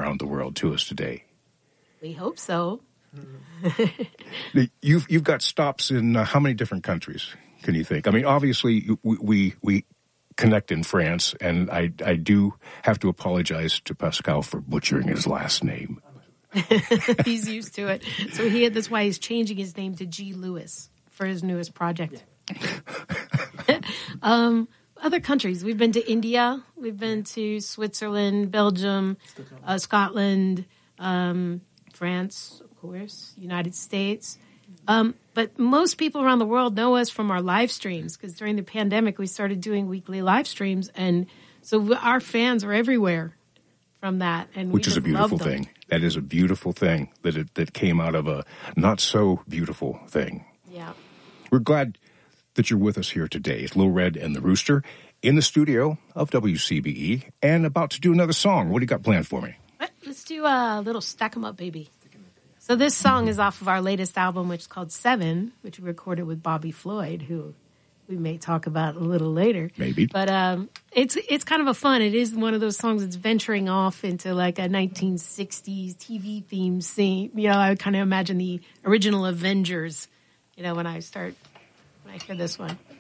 around the world to us today. We hope so. You've got stops in how many different countries? Can you think? I mean, obviously we connect in France, and I do have to apologize to Pascal for butchering his last name. He's used to it. So that's why he's changing his name to G. Lewis for his newest project. Other countries. We've been to India. We've been to Switzerland, Belgium, Scotland, France, of course, United States. But most people around the world know us from our live streams, because during the pandemic, we started doing weekly live streams. And so our fans are everywhere from that. And which is a beautiful thing. That is a beautiful thing that came out of a not so beautiful thing. Yeah. We're glad that you're with us here today. It's Lil Red and the Rooster in the studio of WCBE and about to do another song. What do you got planned for me? Let's do a little Stack 'em Up, Baby. So this song is off of our latest album, which is called Seven, which we recorded with Bobby Floyd, who we may talk about a little later. Maybe. But it's kind of a fun. It is one of those songs that's venturing off into like a 1960s TV theme scene. You know, I kind of imagine the original Avengers, you know, when I hear this one.